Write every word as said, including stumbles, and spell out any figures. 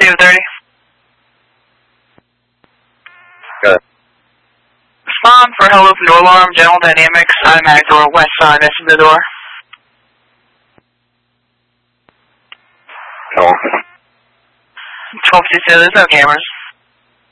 two thirty. Good. Respond for hello from door alarm, General Dynamics, automatic door, west side, exit the door. Come on. twelve fifty-two, there's no cameras.